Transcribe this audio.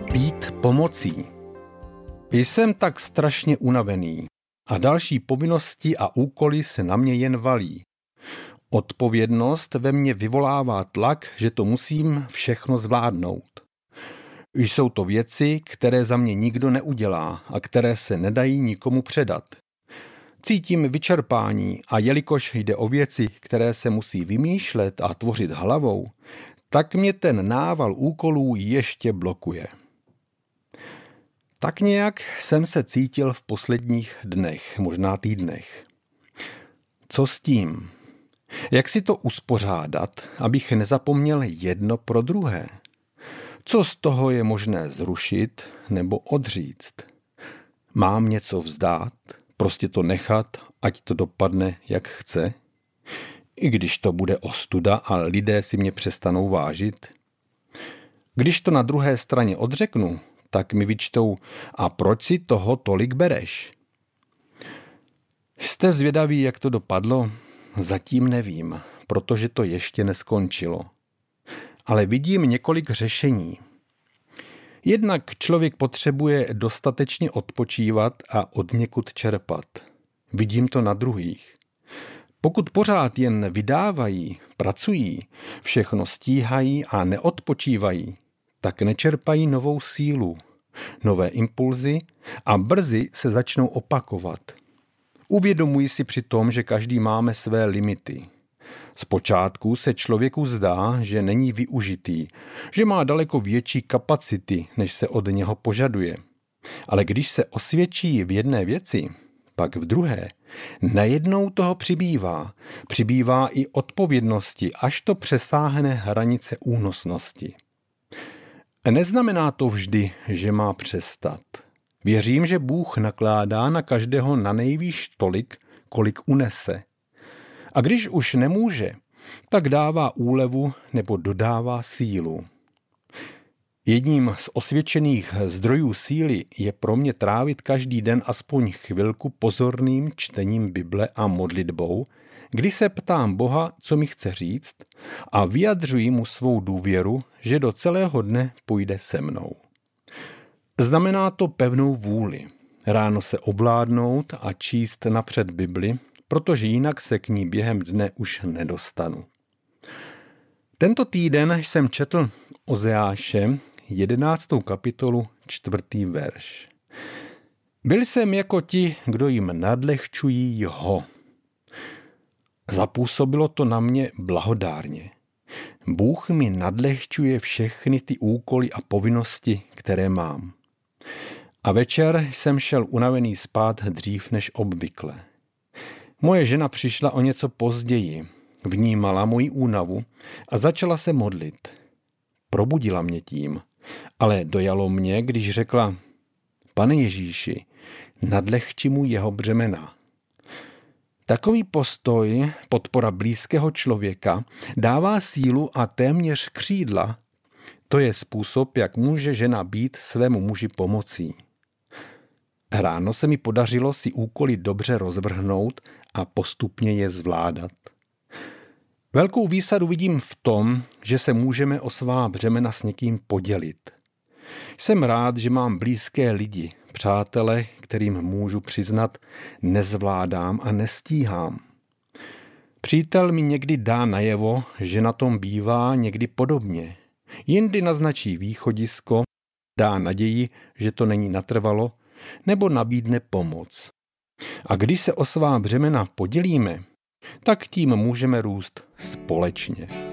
Být pomocí. Jsem tak strašně unavený a další povinnosti a úkoly se na mě jen valí. Odpovědnost ve mně vyvolává tlak, že to musím všechno zvládnout. Jsou to věci, které za mě nikdo neudělá a které se nedají nikomu předat. Cítím vyčerpání a jelikož jde o věci, které se musí vymýšlet a tvořit hlavou, tak mě ten nával úkolů ještě blokuje. Tak nějak jsem se cítil v posledních dnech, možná týdnech. Co s tím? Jak si to uspořádat, abych nezapomněl jedno pro druhé? Co z toho je možné zrušit nebo odříct? Mám něco vzdát? Prostě to nechat, ať to dopadne, jak chce? I když to bude ostuda a lidé si mě přestanou vážit? Když to na druhé straně odřeknu, tak mi vyčtou, a proč si toho tolik bereš? Jste zvědaví, jak to dopadlo? Zatím nevím, protože to ještě neskončilo. Ale vidím několik řešení. Jednak člověk potřebuje dostatečně odpočívat a odněkud čerpat. Vidím to na druhých. Pokud pořád jen vydávají, pracují, všechno stíhají a neodpočívají, tak nečerpají novou sílu, nové impulzy a brzy se začnou opakovat. Uvědomuji si přitom, že každý máme své limity. Zpočátku se člověku zdá, že není využitý, že má daleko větší kapacity, než se od něho požaduje. Ale když se osvědčí v jedné věci, pak v druhé, najednou toho přibývá i odpovědnosti, až to přesáhne hranice únosnosti. Neznamená to vždy, že má přestat. Věřím, že Bůh nakládá na každého nanejvýš tolik, kolik unese. A když už nemůže, tak dává úlevu nebo dodává sílu. Jedním z osvědčených zdrojů síly je pro mě trávit každý den aspoň chvilku pozorným čtením Bible a modlitbou, kdy se ptám Boha, co mi chce říct, a vyjadřuji mu svou důvěru, že do celého dne půjde se mnou. Znamená to pevnou vůli. Ráno se ovládnout a číst napřed Bibli, protože jinak se k ní během dne už nedostanu. Tento týden jsem četl Ozeáše 11. kapitolu 4. verš. Byl jsem jako ti, kdo jim nadlehčují ho. Zapůsobilo to na mě blahodárně. Bůh mi nadlehčuje všechny ty úkoly a povinnosti, které mám. A večer jsem šel unavený spát dřív než obvykle. Moje žena přišla o něco později, vnímala moji únavu a začala se modlit. Probudila mě tím, ale dojalo mě, když řekla: Pane Ježíši, nadlehči mu jeho břemena. Takový postoj, podpora blízkého člověka, dává sílu a téměř křídla. To je způsob, jak může žena být svému muži pomocí. Ráno se mi podařilo si úkoly dobře rozvrhnout a postupně je zvládat. Velkou výsadu vidím v tom, že se můžeme o svá břemena s někým podělit. Jsem rád, že mám blízké lidi, přátele, kterým můžu přiznat, nezvládám a nestíhám. Přítel mi někdy dá najevo, že na tom bývá někdy podobně. Jindy naznačí východisko, dá naději, že to není natrvalo, nebo nabídne pomoc. A když se o svá břemena podělíme, tak tím můžeme růst společně.